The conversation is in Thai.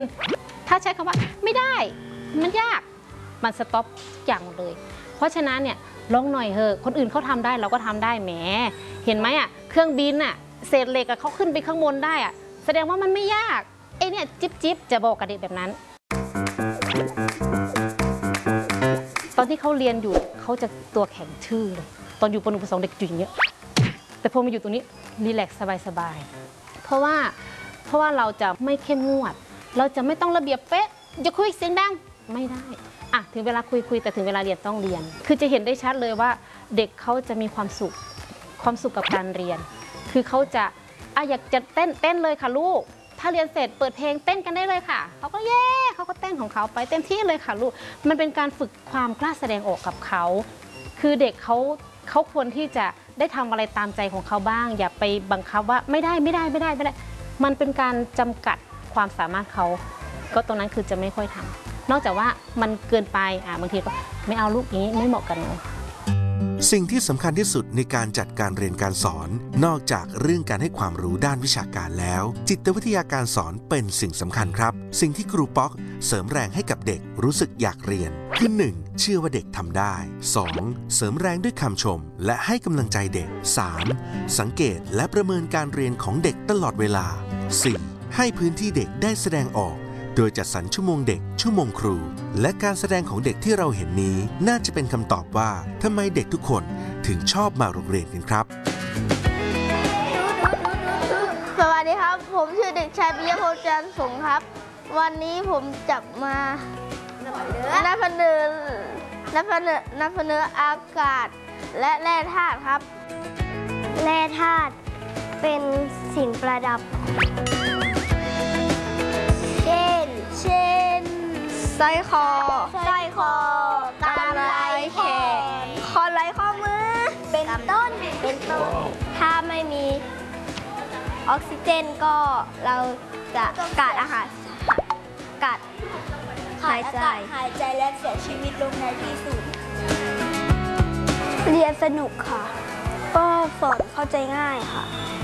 ถ้าใช้คำว่าไม่ได้มันยากมันสต็อปอย่างหมดเลยเพราะฉะนั้นเนี่ยลองหน่อยเถอะคนอื่นเขาทำได้เราก็ทำได้แหมเห็นไหมอ่ะเครื่องบินอ่ะเศษเหล็กเขาขึ้นไปข้างบนได้อ่ะแสดงว่ามันไม่ยากไอ้เนี่ยจิ๊บจะบอกกับเด็กแบบนั้นตอนที่เขาเรียนอยู่เขาจะตัวแข็งทื่อเลยตอนอยู่ป .1 ป .2 เด็กจุ๋ยเงี้ยแต่พอมาอยู่ตรงนี้รีแลกซ์สบายๆเพราะว่าเราจะไม่เข้มงวดเราจะไม่ต้องระเบียบเป๊ะจะคุยเสียงดังไม่ได้อะถึงเวลาคุยแต่ถึงเวลาเรียนต้องเรียนคือจะเห็นได้ชัดเลยว่าเด็กเขาจะมีความสุขกับการเรียนคือเขาจะอยากจะเต้นเลยค่ะลูกถ้าเรียนเสร็จเปิดเพลงเต้นกันได้เลยค่ะเขาก็เขาก็เต้นของเขาไปเต็มที่เลยค่ะลูกมันเป็นการฝึกความกล้าแสดงออกกับเขาคือเด็กเขาควรที่จะได้ทำอะไรตามใจของเขาบ้างอย่าไปบังคับว่าไม่ได้มันเป็นการจำกัดความสามารถเขาก็ตรงนั้นคือจะไม่ค่อยทำนอกจากว่ามันเกินไปบางทีก็ไม่เอาลูกอย่างนี้ไม่เหมาะกันเนาะสิ่งที่สำคัญที่สุดในการจัดการเรียนการสอนนอกจากเรื่องการให้ความรู้ด้านวิชาการแล้วจิตวิทยาการสอนเป็นสิ่งสำคัญครับสิ่งที่ครูป๊อกเสริมแรงให้กับเด็กรู้สึกอยากเรียนคือ 1. เชื่อว่าเด็กทำได้ 2. เสริมแรงด้วยคำชมและให้กำลังใจเด็ก 3. สังเกตและประเมินการเรียนของเด็กตลอดเวลา 4. ให้พื้นที่เด็กได้แสดงออกโดยจัดสรรชั่วโมงเด็กชั่วโมงครูและการแสดงของเด็กที่เราเห็นนี้น่าจะเป็นคำตอบว่าทำไมเด็กทุกคนถึงชอบมาโรงเรียนกันครับสวัสดีครับผมชื่อเด็กชายปิยพงษ์จันทร์สงครับวันนี้ผมจับมานำเสนออากาศและแร่ธาตุครับแร่ธาตุเป็นสิ่งประดับเช่นสร้อยคอกำไลแขนคอไหล่ข้อมือเป็นต้นถ้าไม่มีออกซิเจนก็เราจะขาดอาหารขาดหายใจและเสียชีวิตลงในที่สุดเรียนสนุกค่ะก็สอนเข้าใจง่ายค่ะ